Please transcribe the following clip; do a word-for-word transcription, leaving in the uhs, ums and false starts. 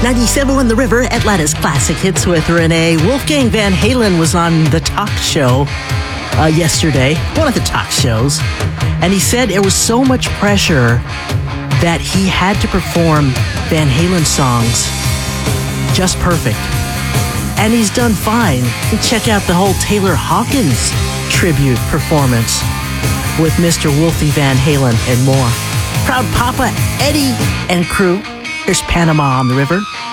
ninety-seven on the River, Atlanta's Classic Hits with Renee. Wolfgang Van Halen was on the talk show uh, yesterday, one of the talk shows, and he said there was so much pressure that he had to perform Van Halen songs just perfect. And he's done fine. And check out the whole Taylor Hawkins tribute performance with Mister Wolfie Van Halen and more. Proud Papa Eddie and crew. Here's Panama on the River.